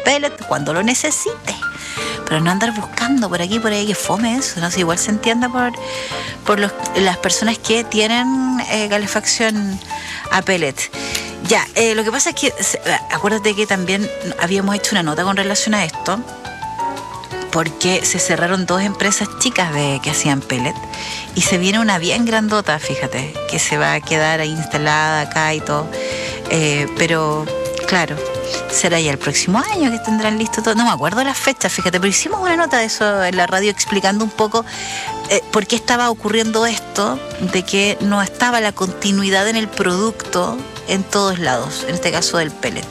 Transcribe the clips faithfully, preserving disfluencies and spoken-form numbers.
pellet cuando lo necesite. Pero no andar buscando por aquí, por ahí, que fome eso, no sé, igual se entiende por, por los, las personas que tienen eh, calefacción a pellet. Ya, eh, lo que pasa es que, acuérdate que también habíamos hecho una nota con relación a esto, porque se cerraron dos empresas chicas de, que hacían pellet, y se viene una bien grandota, fíjate, que se va a quedar ahí instalada acá y todo, eh, pero claro, será ya el próximo año que tendrán listo todo. No me acuerdo las fechas, fíjate, pero hicimos una nota de eso en la radio explicando un poco eh, por qué estaba ocurriendo esto, de que no estaba la continuidad en el producto en todos lados, en este caso del pellet.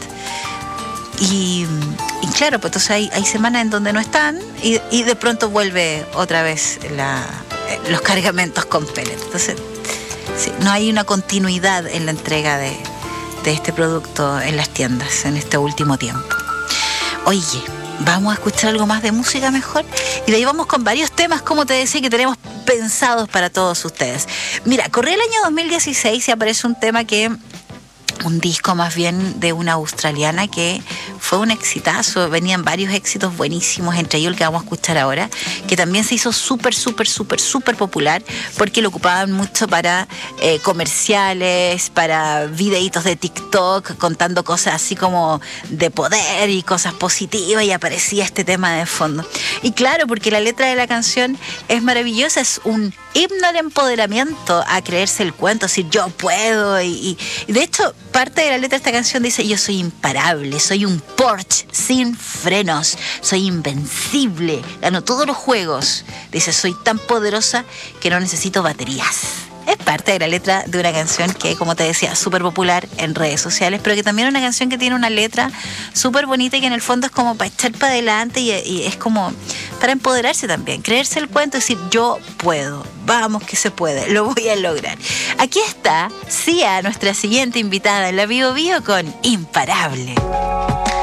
Y, y claro, pues entonces hay, hay semanas en donde no están y, y de pronto vuelve otra vez la, eh, los cargamentos con pellet. Entonces, sí, no hay una continuidad en la entrega de, de este producto en las tiendas en este último tiempo. Oye, vamos a escuchar algo más de música mejor y de ahí vamos con varios temas, como te decía, que tenemos pensados para todos ustedes. Mira, corría el año dos mil dieciséis y aparece un tema que... un disco más bien de una australiana que fue un exitazo, venían varios éxitos buenísimos, entre ellos el que vamos a escuchar ahora, que también se hizo súper, súper, súper, súper popular porque lo ocupaban mucho para eh, comerciales, para videitos de TikTok, contando cosas así como de poder y cosas positivas, y aparecía este tema de fondo. Y claro, porque la letra de la canción es maravillosa, es un himno al empoderamiento, a creerse el cuento, decir yo puedo, y, y de hecho parte de la letra de esta canción dice: yo soy imparable, soy un Porsche sin frenos, soy invencible, gano todos los juegos. Dice: soy tan poderosa que no necesito baterías. Es parte de la letra de una canción que, como te decía, súper popular en redes sociales, pero que también es una canción que tiene una letra súper bonita y que en el fondo es como para echar para adelante y, y es como para empoderarse también, creerse el cuento y decir yo puedo, vamos que se puede, lo voy a lograr. Aquí está Sia, nuestra siguiente invitada en la Bio Bio con Imparable.